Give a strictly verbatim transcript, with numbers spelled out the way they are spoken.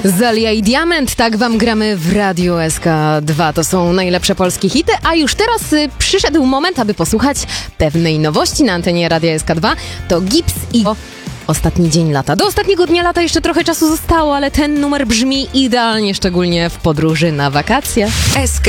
Zalia i Diament, tak wam gramy w Radiu S K dwa. To są najlepsze polskie hity, a już teraz y, przyszedł moment, aby posłuchać pewnej nowości na antenie Radia S K dwa. To Gips i Ostatni dzień lata. Do ostatniego dnia lata jeszcze trochę czasu zostało, ale ten numer brzmi idealnie, szczególnie w podróży na wakacje. S K